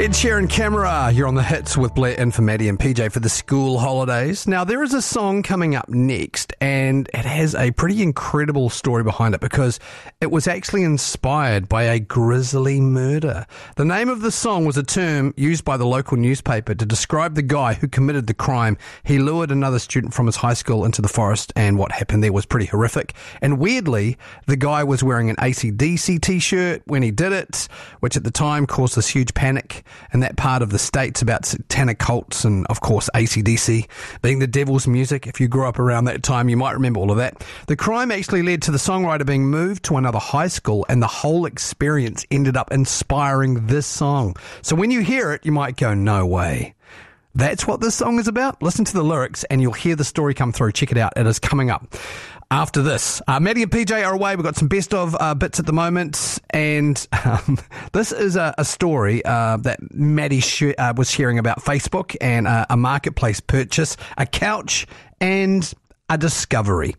Ed Sheeran Camera, you're on the hits with Blair and for Maddie and PJ for the school holidays. Now, there is a song coming up next, and it has a pretty incredible story behind it because it was actually inspired by a grisly murder. The name of the song was a term used by the local newspaper to describe the guy who committed the crime. He lured another student from his high school into the forest, and what happened there was pretty horrific. And weirdly, the guy was wearing an AC/DC t-shirt when he did it, which at the time caused this huge panic in that part of the States about satanic cults and, of course, AC/DC being the devil's music. If you grew up around that time, you might remember all of that. The crime actually led to the songwriter being moved to another high school, and the whole experience ended up inspiring this song. So when you hear it, you might go, no way. That's what this song is about. Listen to the lyrics and you'll hear the story come through. Check it out. It is coming up after this. Maddie and PJ are away. We've got some best of bits at the moment. And this is a story that Maddie was sharing about Facebook and a marketplace purchase, a couch and a discovery.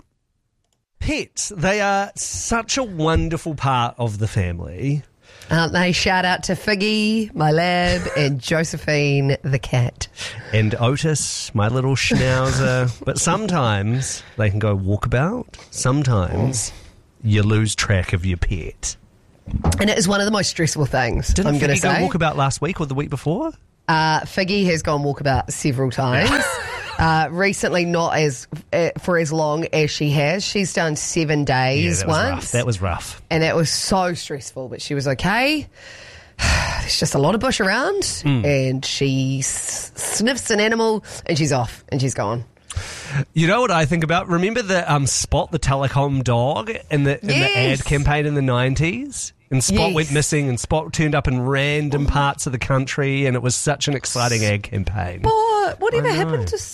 Pets, they are such a wonderful part of the family. Aren't they? Shout out to Figgy, my lab, and Josephine, the cat. And Otis, my little schnauzer. But sometimes they can go walkabout. Sometimes you lose track of your pet. And it is one of the most stressful things, Didn't I'm going to Figgy go say. walkabout last week or the week before? Figgy has gone walkabout several times. Recently, not as for as long as she has. She's done 7 days that was once. rough. That was rough. And it was so stressful, but she was okay. There's just a lot of bush around, and she sniffs an animal, and she's off, and she's gone. You know what I think about? Remember the Spot the telecom dog in the ad campaign in the 90s? And Spot went missing, and Spot turned up in random parts of the country, and it was such an exciting ad campaign. Spot! Whatever happened to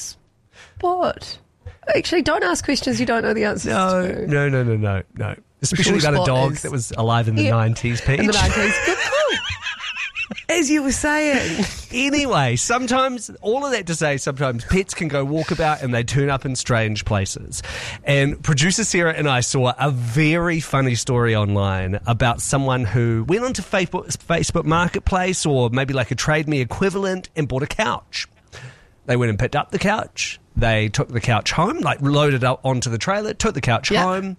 Spot? Actually, don't ask questions you don't know the answers to. No. Especially about a dog that was alive in the 90s, Pete. In the 90s. Good call. As you were saying. Anyway, sometimes, all of that to say, sometimes pets can go walkabout and they turn up in strange places. And producer Sarah and I saw a very funny story online about someone who went onto Facebook Marketplace, or maybe like a Trade Me equivalent, and bought a couch. They went and picked up the couch. They took the couch home, like loaded up onto the trailer, took the couch home,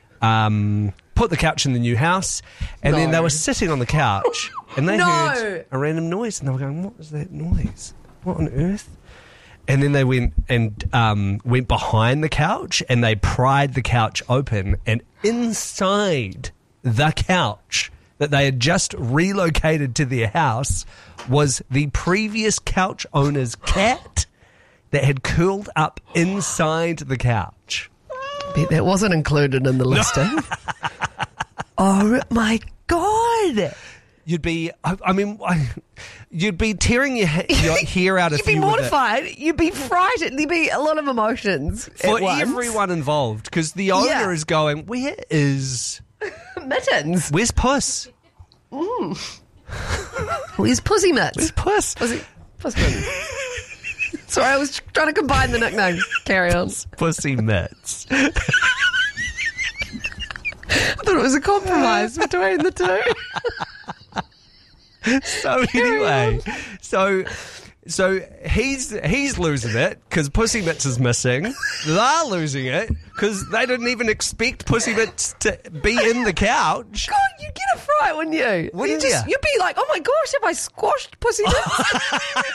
put the couch in the new house, and then they were sitting on the couch and they heard a random noise, and they were going, what was that noise? What on earth? And then they went behind the couch and they pried the couch open, and inside the couch that they had just relocated to their house was the previous couch owner's cat that had curled up inside the couch. Bet that wasn't included in the listing. Oh my God. You'd be tearing your hair out if You'd be mortified. You'd be frightened. There'd be a lot of emotions for at once. everyone involved, because the owner is going, where is Mittens? Where's Puss? Where's Pussy Mitts? Where's Puss? Puss Mittens. Sorry, I was trying to combine the nicknames. Carry on. Pussy Mitts. I thought it was a compromise between the two. So anyway, so he's losing it because Pussy Mitts is missing. They're losing it because they didn't even expect Pussy Mitts to be in the couch. God, you'd get a fright, wouldn't you? Wouldn't you? You'd be like, oh my gosh, have I squashed Pussy Mitts?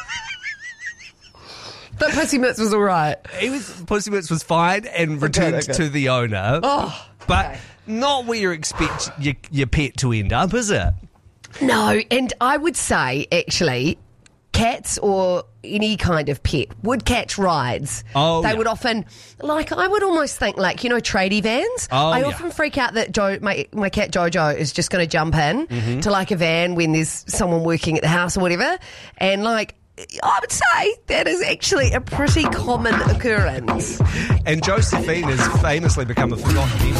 But Pussy Mitts was all right. Pussy Mitts was fine and returned to the owner. Oh, but not where you expect your pet to end up, is it? No, and I would say, actually, cats or any kind of pet would catch rides. They would often, I would almost think, tradie vans. I often freak out that my cat Jojo is just going to jump in to a van when there's someone working at the house or whatever. And I would say that is actually a pretty common occurrence. And Josephine has famously become a forgotten member